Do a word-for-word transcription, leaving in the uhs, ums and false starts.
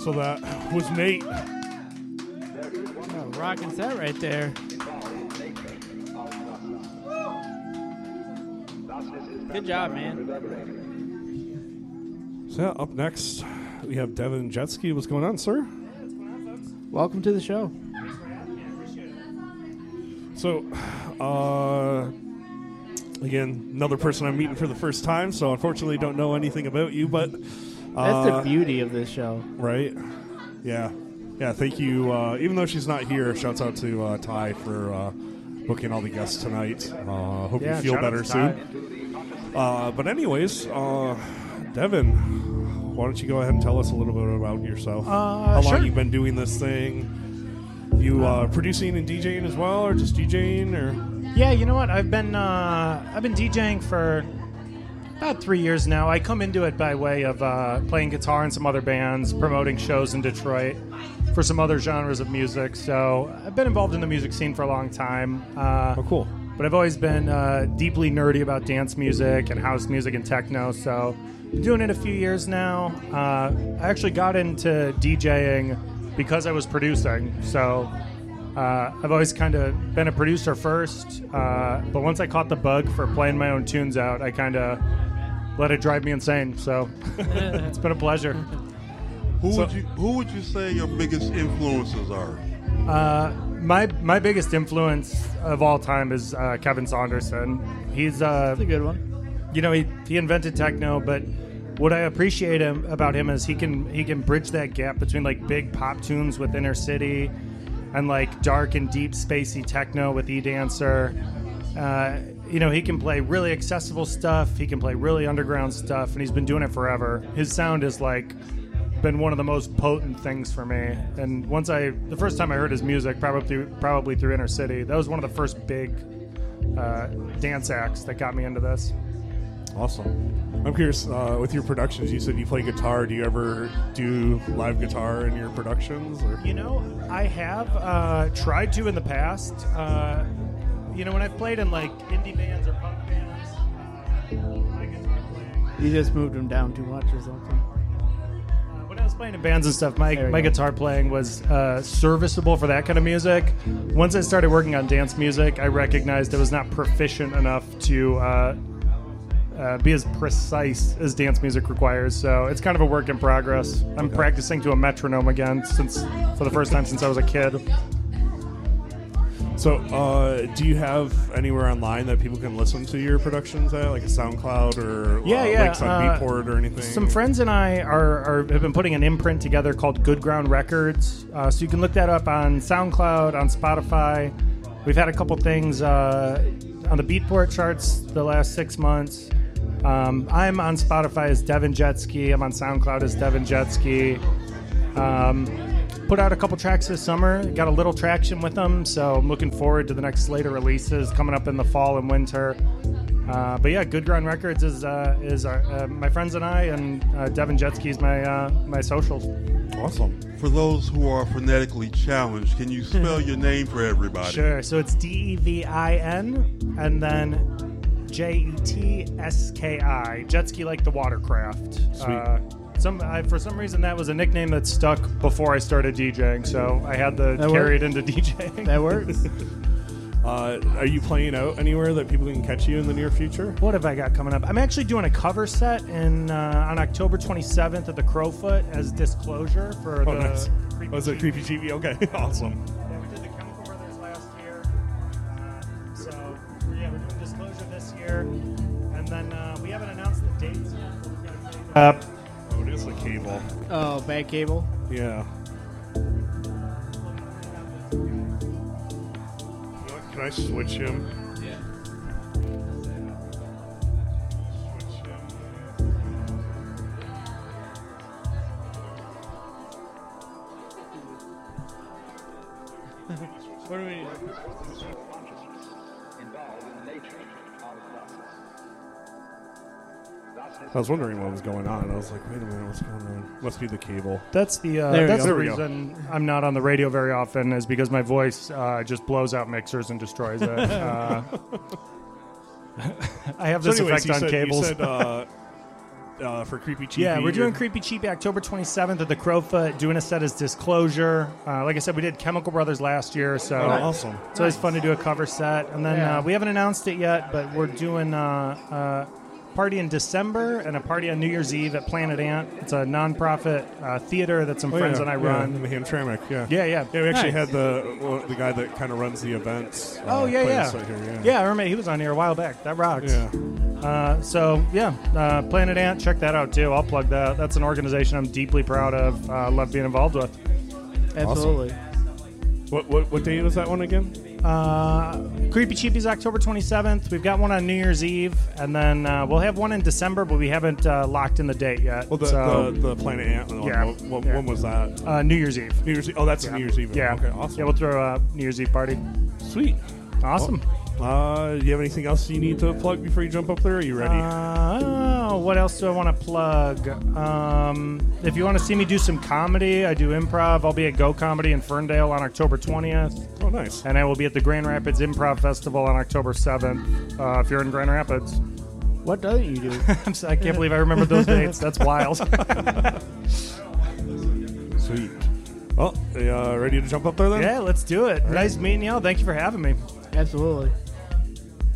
So that was Nate. Oh, rocking set right there. Good job, man. So yeah, up next, we have Devin Jetski. What's going on, sir? Welcome to the show. So, uh, again, another person I'm meeting for the first time, so unfortunately don't know anything about you, but... Uh, That's the beauty of this show. Right? Yeah. Yeah, thank you. Uh, even though she's not here, shouts out to uh, Ty for uh, booking all the guests tonight. Uh, hope Yeah, you feel shout out better to soon. Uh, but anyways, uh, Devin, why don't you go ahead and tell us a little bit about yourself? Uh, How long sure. you've been doing this thing? You uh, producing and DJing as well, or just DJing, or? Yeah, you know what? I've been uh, I've been DJing for about three years now. I come into it by way of uh, playing guitar in some other bands, promoting shows in Detroit for some other genres of music. So I've been involved in the music scene for a long time. Uh, Oh, cool. But I've always been uh, deeply nerdy about dance music and house music and techno. So been doing it a few years now. Uh, I actually got into DJing because I was producing. So uh, I've always kind of been a producer first. Uh, but once I caught the bug for playing my own tunes out, I kind of let it drive me insane. So it's been a pleasure. Who So- would you Who would you say your biggest influences are? Uh, my my biggest influence of all time is uh, Kevin Saunderson. He's uh, That's a good one. you know, he, he invented techno, but what I appreciate him about him is he can he can bridge that gap between like big pop tunes with Inner City and like dark and deep spacey techno with E-Dancer. Uh, you know, he can play really accessible stuff. He can play really underground stuff, and he's been doing it forever. His sound is like been one of the most potent things for me. And once I, the first time I heard his music, probably probably through Inner City, that was one of the first big uh, dance acts that got me into this. Awesome. I'm curious, uh, with your productions, you said you play guitar. Do you ever do live guitar in your productions? Or? You know, I have uh, tried to in the past. Uh, you know, when I've played in like indie bands or punk bands, uh, my guitar playing. You just moved him down too much or something. Uh, when I was playing in bands and stuff, my, There you my go. guitar playing was uh, serviceable for that kind of music. Once I started working on dance music, I recognized I was not proficient enough to uh, uh, be as precise as dance music requires. So it's kind of a work in progress. I'm Okay. practicing to a metronome again since for the first time since I was a kid. So, uh, do you have anywhere online that people can listen to your productions at, like a SoundCloud or Yeah, uh, yeah, links on uh, Beatport or anything? Some friends and I are, are have been putting an imprint together called Good Ground Records. Uh, so you can look that up on SoundCloud, on Spotify. We've had a couple things uh, on the Beatport charts the last six months. Um, I'm on Spotify as Devin Jetski. I'm on SoundCloud as Devin Jetski. Um, put out a couple tracks this summer. Got a little traction with them, so I'm looking forward to the next slate of releases coming up in the fall and winter. Uh, but yeah, Good Ground Records is uh, is our, uh, my friends and I, and uh, Devin Jetski is my uh, my socials. Awesome. For those who are phonetically challenged, can you spell your name for everybody? Sure. So it's D E V I N and then J E T S K I. Jetski like the watercraft. Sweet. Uh, some I, for some reason that was a nickname that stuck before I started DJing, so I had to That carry works. it into DJing. That works. Uh, are you playing out anywhere that people can catch you in the near future? What have I got coming up? I'm actually doing a cover set in uh, on October twenty-seventh at the Crowfoot as Disclosure for Oh, the. nice. Creepy Oh, is it T V. Creepy T V? Okay, awesome. Yeah, we did the Chemical Brothers last year. Uh, so, yeah, we're doing Disclosure this year. And then uh, we haven't announced the dates yet. But we've got a date. Uh, Oh, it is the cable. Oh, bad cable. Yeah. Can I switch him? Yeah. Switch him. What do we? I was wondering what was going on. I was like, wait a minute, what's going on? Must be the cable. That's the uh, There we that's go. the There we go. reason I'm not on the radio very often is because my voice uh, just blows out mixers and destroys it. Uh, I have So this anyways, effect you on said, cables. You said, uh, uh, for Creepy Cheapy. Yeah, we're doing You're- Creepy Cheapy October twenty-seventh at the Crowfoot, doing a set as Disclosure. Uh, like I said, we did Chemical Brothers last year, so Oh, awesome. it's always fun to do a cover set. And then Yeah. uh, we haven't announced it yet, but we're doing uh, a party in December and a party on New Year's Eve at Planet Ant. It's a nonprofit uh, theater that some Oh, friends yeah, and I yeah, run. in the Hamtramck, yeah. Yeah, yeah. Yeah, we actually Nice. had the well, the guy that kind of runs the events. Oh, uh, yeah, play yeah. us right here, yeah. Yeah, I remember he was on here a while back. That rocks. Yeah. Uh, so, yeah, uh, Planet Ant, check that out, too. I'll plug that. That's an organization I'm deeply proud of. Uh, love being involved with. Absolutely. What what what date was that one again? Uh, Creepy Cheapy's October twenty-seventh. We've got one on New Year's Eve, and then uh, we'll have one in December, but we haven't uh, locked in the date yet. Well, the so, the, the Planet Ant one. Yeah. What, what, Yeah. When was that? uh, New Year's Eve. New Year's Eve. Oh, that's a New Year's Eve. Yeah. Okay. Awesome. Yeah, we'll throw a New Year's Eve party. Sweet. Awesome. Uh, do you have anything else you need to plug before you jump up there? Are you ready? Uh, what else do I want to plug? Um, if you want to see me do some comedy, I do improv. I'll be at Go Comedy in Ferndale on October twentieth. oh, nice. And I will be at the Grand Rapids Improv Festival on October seventh. Uh, if you're in Grand Rapids. What doesn't you do? I'm so- I can't believe I remember those dates. That's wild. Sweet. Well, uh, ready to jump up there then? Yeah, let's do it. Nice meeting y'all. Thank you for having me. Absolutely.